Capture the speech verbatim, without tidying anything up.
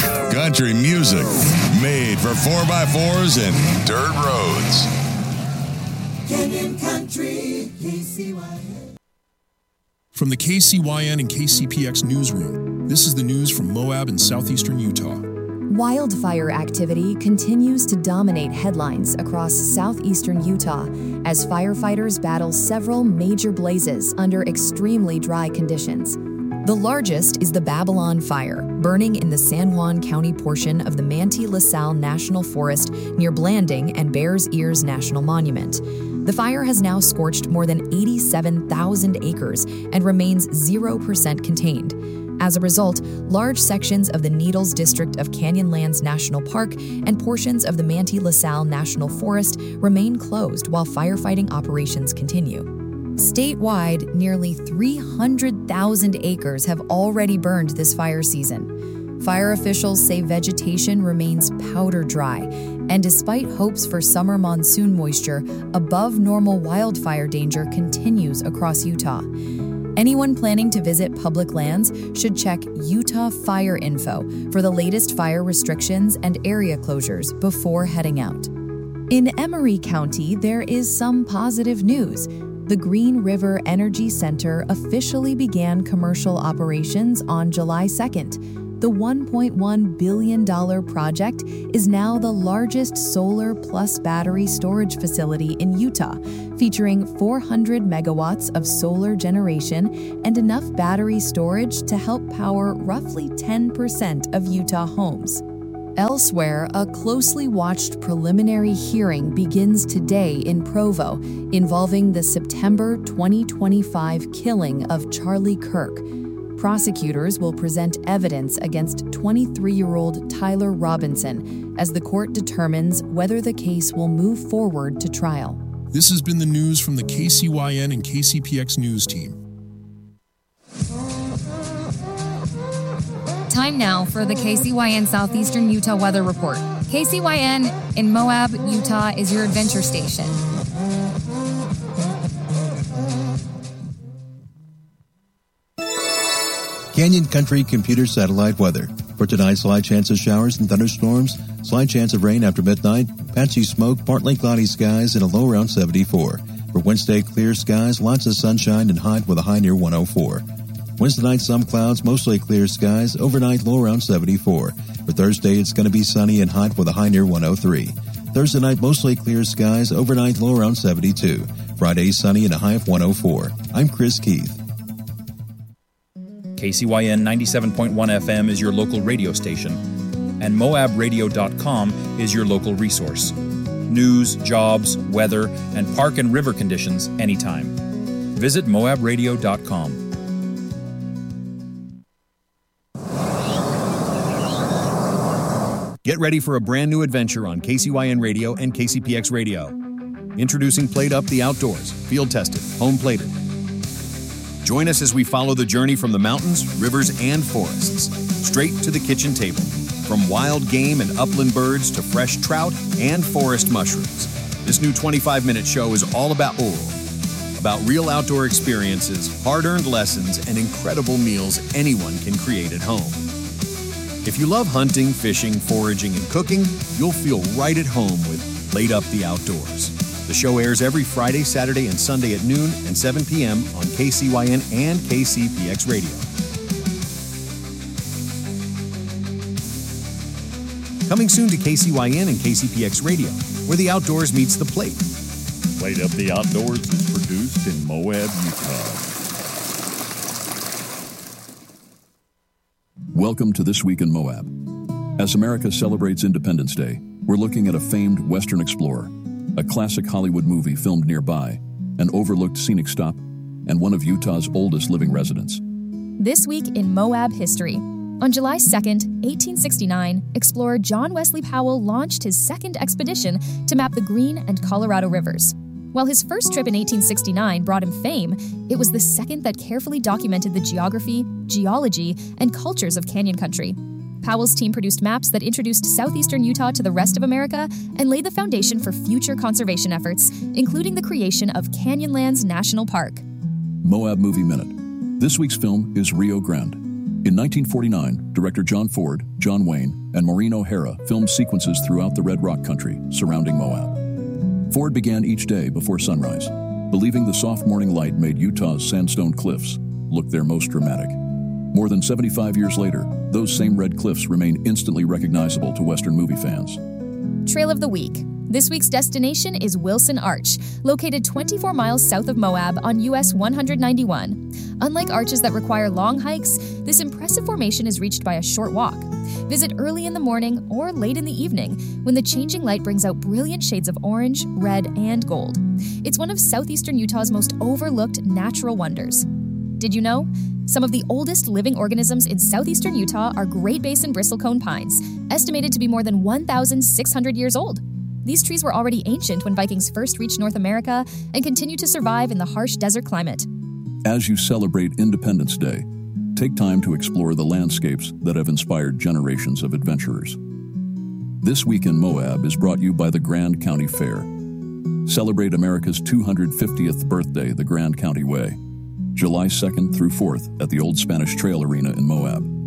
Country music made for four by fours and dirt roads. Canyon Country, K C Y N. From the K C Y N and K C P X newsroom, this is the news from Moab in southeastern Utah. Wildfire activity continues to dominate headlines across southeastern Utah as firefighters battle several major blazes under extremely dry conditions. The largest is the Babylon Fire, burning in the San Juan County portion of the Manti La Sal National Forest near Blanding and Bears Ears National Monument. The fire has now scorched more than eighty-seven thousand acres and remains zero percent contained. As a result, large sections of the Needles District of Canyonlands National Park and portions of the Manti La Sal National Forest remain closed while firefighting operations continue. Statewide, nearly three hundred thousand acres have already burned this fire season. Fire officials say vegetation remains powder dry, and despite hopes for summer monsoon moisture, above normal wildfire danger continues across Utah. Anyone planning to visit public lands should check Utah Fire Info for the latest fire restrictions and area closures before heading out. In Emery County, there is some positive news. The Green River Energy Center officially began commercial operations on July second. The one point one billion dollars project is now the largest solar plus battery storage facility in Utah, featuring four hundred megawatts of solar generation and enough battery storage to help power roughly ten percent of Utah homes. Elsewhere, a closely watched preliminary hearing begins today in Provo, involving the September twenty twenty-five killing of Charlie Kirk. Prosecutors will present evidence against twenty-three-year-old Tyler Robinson as the court determines whether the case will move forward to trial. This has been the news from the K C Y N and K C P X news team. Time now for the K C Y N Southeastern Utah Weather Report. K C Y N in Moab, Utah is your adventure station. Canyon Country Computer Satellite Weather. For tonight, slight chance of showers and thunderstorms, slight chance of rain after midnight, patchy smoke, partly cloudy skies, and a low around seventy-four. For Wednesday, clear skies, lots of sunshine, and high with a high near one oh four. Wednesday night, some clouds, mostly clear skies, overnight low around seventy-four. For Thursday, it's going to be sunny and hot with a high near one oh three. Thursday night, mostly clear skies, overnight low around seventy-two. Friday, sunny and a high of one oh four. I'm Chris Keith. K C Y N ninety-seven point one F M is your local radio station, and Moab Radio dot com is your local resource. News, jobs, weather, and park and river conditions anytime. Visit Moab Radio dot com. Get ready for a brand new adventure on K C Y N Radio and K C P X Radio. Introducing Plate Up the Outdoors, field tested, home plated. Join us as we follow the journey from the mountains, rivers, and forests, straight to the kitchen table. From wild game and upland birds to fresh trout and forest mushrooms. This new twenty-five minute show is all about oral, about real outdoor experiences, hard-earned lessons, and incredible meals anyone can create at home. If you love hunting, fishing, foraging, and cooking, you'll feel right at home with Plate Up the Outdoors. The show airs every Friday, Saturday, and Sunday at noon and seven p.m. on K C Y N and K C P X Radio. Coming soon to K C Y N and K C P X Radio, where the outdoors meets the plate. Plate Up the Outdoors is produced in Moab, Utah. Welcome to This Week in Moab. As America celebrates Independence Day, we're looking at a famed Western explorer, a classic Hollywood movie filmed nearby, an overlooked scenic stop, and one of Utah's oldest living residents. This Week in Moab History. On July second, eighteen sixty-nine, explorer John Wesley Powell launched his second expedition to map the Green and Colorado rivers. While his first trip in eighteen sixty-nine brought him fame, it was the second that carefully documented the geography, geology, and cultures of Canyon Country. Powell's team produced maps that introduced southeastern Utah to the rest of America and laid the foundation for future conservation efforts, including the creation of Canyonlands National Park. Moab Movie Minute. This week's film is Rio Grande. In nineteen forty-nine, director John Ford, John Wayne, and Maureen O'Hara filmed sequences throughout the Red Rock country surrounding Moab. Ford began each day before sunrise, believing the soft morning light made Utah's sandstone cliffs look their most dramatic. More than seventy-five years later, those same red cliffs remain instantly recognizable to Western movie fans. Trail of the Week. This week's destination is Wilson Arch, located twenty-four miles south of Moab on U S one ninety-one. Unlike arches that require long hikes, this impressive formation is reached by a short walk. Visit early in the morning or late in the evening when the changing light brings out brilliant shades of orange, red, and gold. It's one of southeastern Utah's most overlooked natural wonders. Did you know? Some of the oldest living organisms in southeastern Utah are Great Basin bristlecone pines, estimated to be more than one thousand six hundred years old. These trees were already ancient when Vikings first reached North America and continue to survive in the harsh desert climate. As you celebrate Independence Day, take time to explore the landscapes that have inspired generations of adventurers. This Week in Moab is brought you by the Grand County Fair. Celebrate America's two hundred fiftieth birthday the Grand County way, July second through fourth at the Old Spanish Trail Arena in Moab.